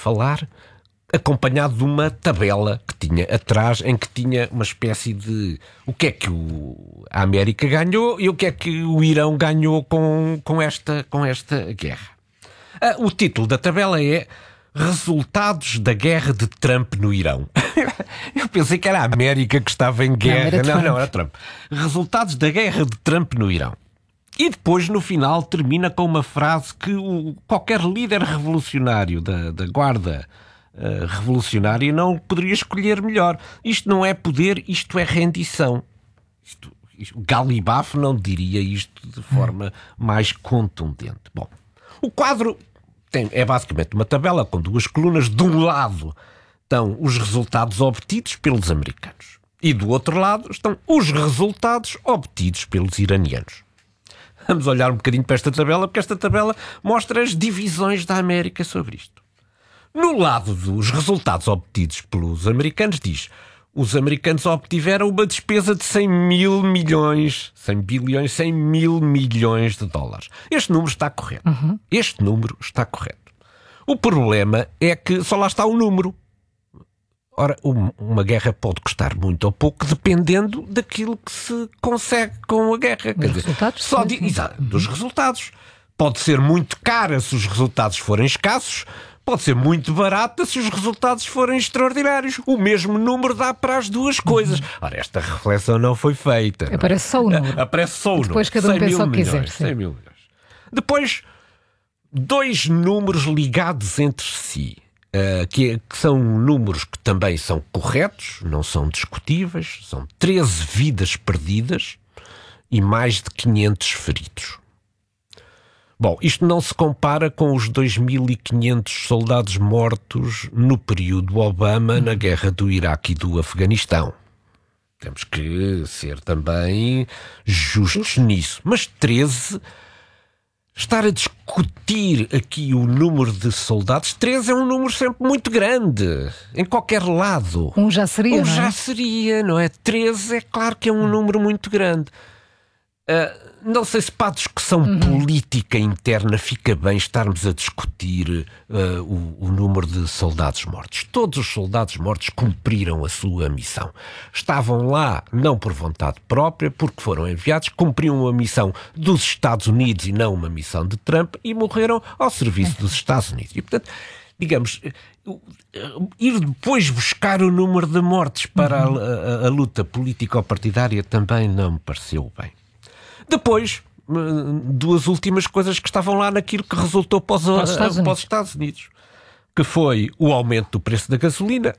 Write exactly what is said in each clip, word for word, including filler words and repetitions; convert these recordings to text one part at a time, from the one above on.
falar, acompanhado de uma tabela que tinha atrás, em que tinha uma espécie de o que é que o, a América ganhou e o que é que o Irão ganhou com, com, esta, com esta guerra. Ah, o título da tabela é Resultados da Guerra de Trump no Irão. Eu pensei que era a América que estava em guerra. Não, não, não, era Trump. Resultados da Guerra de Trump no Irão. E depois, no final, termina com uma frase que o, qualquer líder revolucionário da, da guarda uh, revolucionária não poderia escolher melhor. Isto não é poder, isto é rendição. Isto, isto, Galibaf não diria isto de forma mais contundente. Bom, o quadro tem, é basicamente uma tabela com duas colunas. De um lado estão os resultados obtidos pelos americanos e do outro lado estão os resultados obtidos pelos iranianos. Vamos olhar um bocadinho para esta tabela, porque esta tabela mostra as divisões da América sobre isto. No lado dos resultados obtidos pelos americanos, diz: os americanos obtiveram uma despesa de cem mil milhões, cem bilhões, cem mil milhões de dólares. Este número está correto. Uhum. Este número está correto. O problema é que só lá está o número. Ora, uma guerra pode custar muito ou pouco, dependendo daquilo que se consegue com a guerra. Dos resultados? Só de, exato, dos resultados. Pode ser muito cara se os resultados forem escassos, pode ser muito barata se os resultados forem extraordinários. O mesmo número dá para as duas coisas. Uhum. Ora, esta reflexão não foi feita. Aparece só o número. Aparece só o número. Depois cada um pensa o que quiser. cem mil milhões. Depois, dois números ligados entre si. Uh, que, que são números que também são corretos, não são discutíveis. São treze vidas perdidas e mais de quinhentos feridos. Bom, isto não se compara com os dois mil e quinhentos soldados mortos no período Obama na guerra do Iraque e do Afeganistão. Temos que ser também justos nisso. Mas treze... Estar a discutir aqui o número de soldados, treze é um número sempre muito grande, em qualquer lado. Um já seria, Um não é? já seria, não é? treze é claro que é um número muito grande. Uh, não sei se para a discussão uhum. política interna fica bem estarmos a discutir uh, o, o número de soldados mortos. Todos os soldados mortos cumpriram a sua missão. Estavam lá não por vontade própria, porque foram enviados, cumpriam uma missão dos Estados Unidos e não uma missão de Trump, e morreram ao serviço dos Estados Unidos. E, portanto, digamos, ir depois buscar o número de mortes para uhum. a, a, a luta político-partidária também não me pareceu bem. Depois, duas últimas coisas que estavam lá naquilo que resultou para os, para os, Estados, para os Estados Unidos, que foi o aumento do preço da gasolina.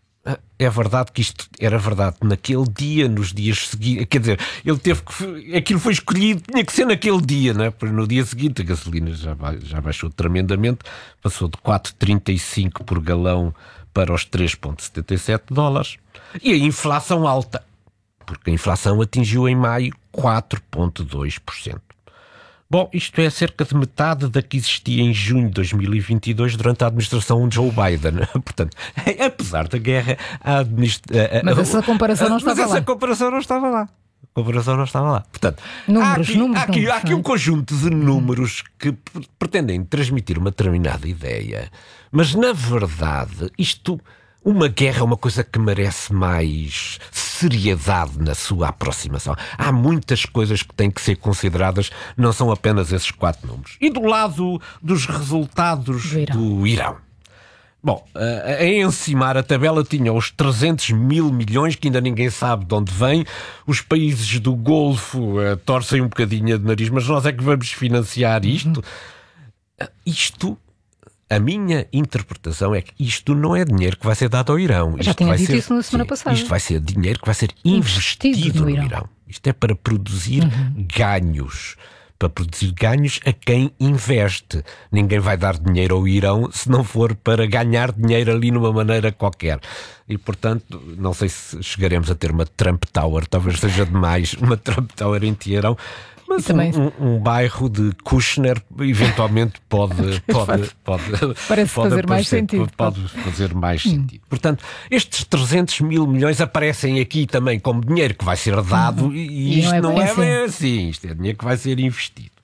É verdade que isto era verdade naquele dia, nos dias seguintes, quer dizer, ele teve que, aquilo foi escolhido, tinha que ser naquele dia, não é? Porque no dia seguinte a gasolina já, já baixou tremendamente, passou de quatro vírgula trinta e cinco por galão para os três vírgula setenta e sete dólares. E a inflação alta, porque a inflação atingiu em maio quatro vírgula dois por cento. Bom, isto é cerca de metade da que existia em junho de dois mil e vinte e dois durante a administração de Joe Biden. Portanto, apesar da guerra, a administração... Mas essa comparação não estava mas lá. essa comparação não estava lá. A comparação não estava lá. Portanto, números, há aqui, números, há aqui, números, há aqui um conjunto de números que pretendem transmitir uma determinada ideia, mas, na verdade, isto... Uma guerra é uma coisa que merece mais seriedade na sua aproximação. Há muitas coisas que têm que ser consideradas, não são apenas esses quatro números. E do lado dos resultados do Irão. Do Irão. Bom, a encimar a tabela tinha os trezentos mil milhões, que ainda ninguém sabe de onde vem. Os países do Golfo uh, torcem um bocadinho de nariz, mas nós é que vamos financiar isto. Uhum. Uh, isto... A minha interpretação é que isto não é dinheiro que vai ser dado ao Irão. Já isto tinha vai dito ser, isso na semana sim, passada. Isto vai ser dinheiro que vai ser investido, investido no, Irão. no Irão. Isto é para produzir uhum. ganhos. Para produzir ganhos a quem investe. Ninguém vai dar dinheiro ao Irão se não for para ganhar dinheiro ali numa maneira qualquer. E, portanto, não sei se chegaremos a ter uma Trump Tower. Talvez seja demais uma Trump Tower em Teherão. Mas também... um, um bairro de Kushner eventualmente pode, pode, pode, Parece pode fazer mais sentido. Pode fazer mais sentido. Portanto, estes trezentos mil milhões aparecem aqui também como dinheiro que vai ser dado, uhum. e, e isto não é, não é bem assim. Isto é dinheiro que vai ser investido.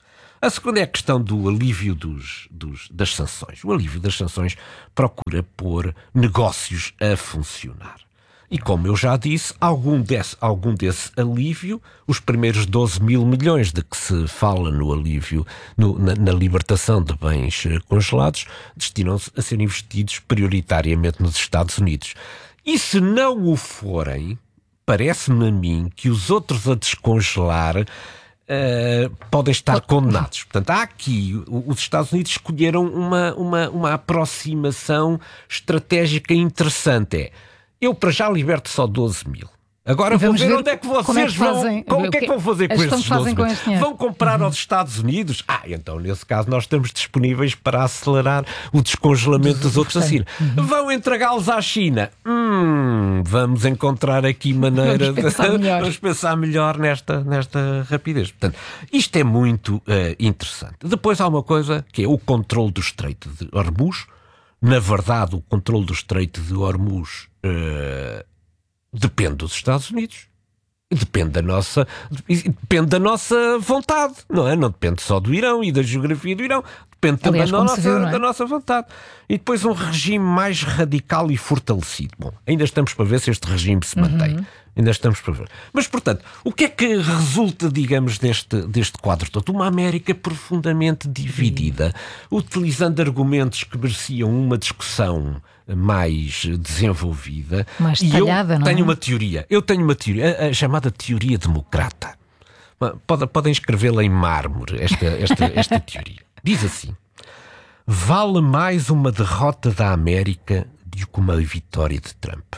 A segunda é a questão do alívio dos, dos, das sanções. O alívio das sanções procura pôr negócios a funcionar. E como eu já disse, algum desse, algum desse alívio, os primeiros doze mil milhões de que se fala no alívio, no, na, na libertação de bens congelados, destinam-se a ser investidos prioritariamente nos Estados Unidos. E se não o forem, parece-me a mim que os outros a descongelar uh, podem estar condenados. Portanto, há aqui, os Estados Unidos escolheram uma, uma, uma aproximação estratégica interessante. É, eu para já liberto só doze mil. Agora vou ver, ver onde é que vocês é que fazem, vão... O que é que vão fazer com esses doze mil? Vão comprar uhum. aos Estados Unidos? Ah, então nesse caso nós estamos disponíveis para acelerar o descongelamento dos outros assim. Uhum. Vão entregá-los à China? Hum, vamos encontrar aqui maneira vamos pensar de... melhor. Vamos pensar melhor nesta, nesta rapidez. Portanto, isto é muito uh, interessante. Depois há uma coisa que é o controle do Estreito de Hormuz. Na verdade, o controle do Estreito de Hormuz uh, depende dos Estados Unidos. Depende da nossa, depende da nossa vontade, não é? Não depende só do Irão e da geografia do Irão. Depende também Aliás, da, nossa, viu, é? da nossa vontade. E depois um regime mais radical e fortalecido. Bom, ainda estamos para ver se este regime se mantém. Uhum. Ainda estamos para ver. Mas, portanto, o que é que resulta, digamos, deste, deste quadro todo? Uma América profundamente dividida, uhum. utilizando argumentos que mereciam uma discussão mais desenvolvida. Mais detalhada, não é? Tenho uma teoria. Eu tenho uma teoria, a, a chamada teoria democrata. Podem, podem escrevê-la em mármore, esta, esta, esta teoria. Diz assim: vale mais uma derrota da América do que uma vitória de Trump.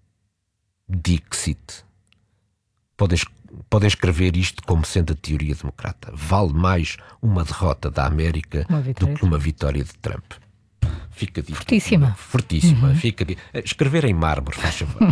Dixit. Podem, podem escrever isto como sendo a teoria democrata. Vale mais uma derrota da América do que uma vitória de Trump. Fica dito. Fortíssima. Fortíssima. Uhum. Fica dito. Escrever em mármore, faz favor.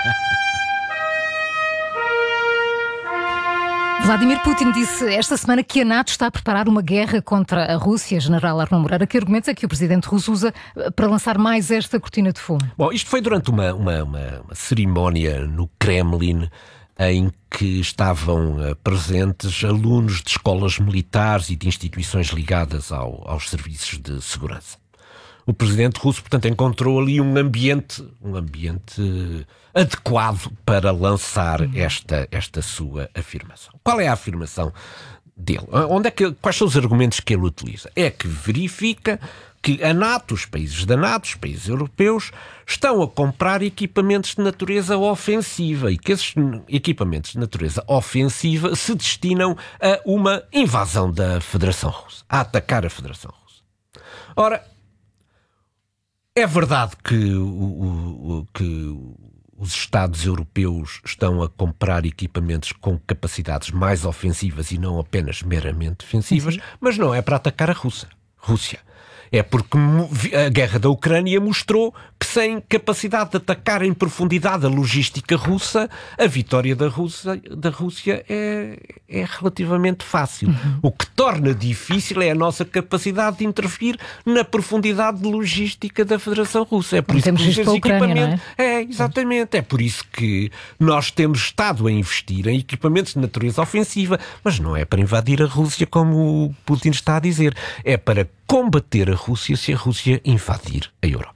Vladimir Putin disse esta semana que a NATO está a preparar uma guerra contra a Rússia. General Arnaud Moreira, que argumentos é que o presidente russo usa para lançar mais esta cortina de fumo? Bom, isto foi durante uma, uma, uma, uma cerimónia no Kremlin em que estavam uh, presentes alunos de escolas militares e de instituições ligadas ao, aos serviços de segurança. O presidente russo, portanto, encontrou ali um ambiente, um ambiente adequado para lançar esta, esta sua afirmação. Qual é a afirmação dele? Onde é que, quais são os argumentos que ele utiliza? É que verifica que a NATO, os países da NATO, os países europeus, estão a comprar equipamentos de natureza ofensiva e que esses equipamentos de natureza ofensiva se destinam a uma invasão da Federação Russa, a atacar a Federação Russa. Ora, é verdade que, o, o, que os Estados europeus estão a comprar equipamentos com capacidades mais ofensivas e não apenas meramente defensivas, sim, mas não é para atacar a Rússia. Rússia. É porque a guerra da Ucrânia mostrou que sem capacidade de atacar em profundidade a logística russa, a vitória da Rússia, da Rússia é, é relativamente fácil. Uhum. O que torna difícil é a nossa capacidade de intervir na profundidade de logística da Federação Russa. É por isso temos que isto para a Ucrânia, não é? É, exatamente. É por isso que nós temos estado a investir em equipamentos de natureza ofensiva, mas não é para invadir a Rússia como o Putin está a dizer. É para combater a Rússia se a Rússia invadir a Europa.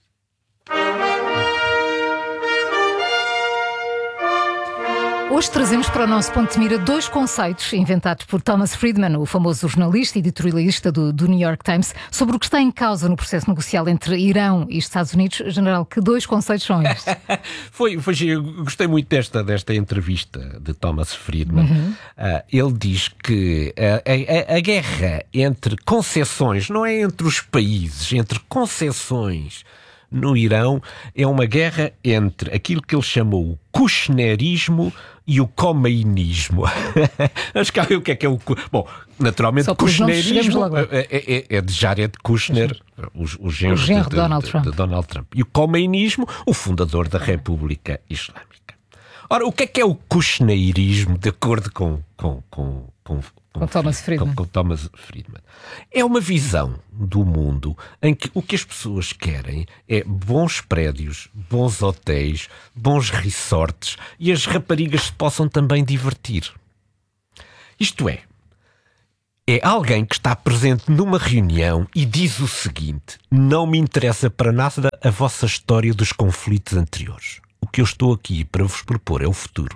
Hoje trazemos para o nosso ponto de mira dois conceitos inventados por Thomas Friedman, o famoso jornalista e editorialista do, do New York Times, sobre o que está em causa no processo negocial entre Irão e Estados Unidos. General, que dois conceitos são estes? foi, foi, eu gostei muito desta, desta entrevista de Thomas Friedman. Uhum. Uh, ele diz que a, a, a guerra entre concessões, não é entre os países, entre concessões no Irão, é uma guerra entre aquilo que ele chamou o Kushnerismo e o Khomeinismo. Vamos cá ver o que é que é o... Bom, naturalmente, o Kushnerismo é, é, é de Jared Kushner, o, o genro, o genro de, de, Donald de, de, de Donald Trump. E o Khomeinismo, o fundador da República Islâmica. Ora, o que é que é o Kushneirismo, de acordo com... com, com, com Com Thomas Friedman. Com, com Thomas Friedman. É uma visão do mundo em que o que as pessoas querem é bons prédios, bons hotéis, bons resorts e as raparigas se possam também divertir. Isto é, é alguém que está presente numa reunião e diz o seguinte: não me interessa para nada a vossa história dos conflitos anteriores. O que eu estou aqui para vos propor é o futuro.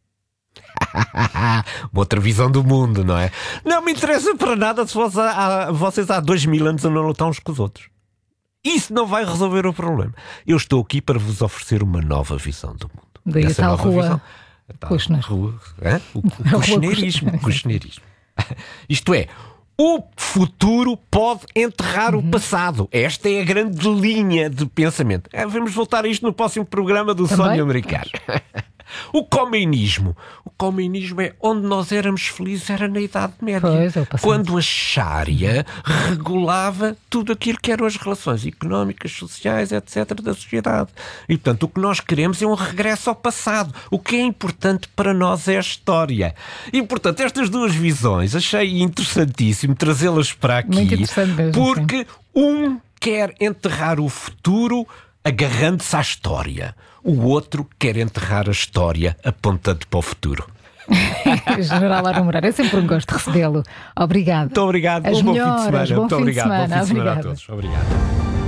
Uma outra visão do mundo, não é? Não me interessa para nada se vocês há, vocês há dois mil anos andam a lutar uns com os outros. Isso não vai resolver o problema. Eu estou aqui para vos oferecer uma nova visão do mundo. Daí a tal rua. Visão, a tal rua é? O, o coxineirismo. coxineirismo. Isto é, o futuro pode enterrar uhum. o passado. Esta é a grande linha de pensamento. É, vamos voltar a isto no próximo programa do Também? Sonho Americano. O comunismo. O comunismo é onde nós éramos felizes, era na Idade Média. Pois, é quando a Sharia regulava tudo aquilo que eram as relações económicas, sociais, etcétera da sociedade. E, portanto, o que nós queremos é um regresso ao passado. O que é importante para nós é a história. E, portanto, estas duas visões achei interessantíssimo trazê-las para aqui. Muito interessante mesmo, porque sim. um quer enterrar o futuro agarrando-se à história. O outro quer enterrar a história apontando para o futuro. General Arno Moreira, é sempre um gosto recebê-lo. Obrigado. Muito obrigado. As bom melhoras, fim de semana. Bom Muito fim obrigado. de semana. Bom fim de semana Obrigada. a todos. Obrigado.